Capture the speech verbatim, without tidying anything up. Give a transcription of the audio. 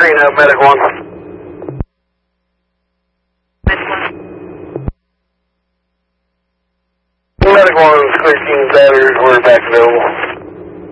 Green up, medic one. Medic one, sixteen batteries, we're back available.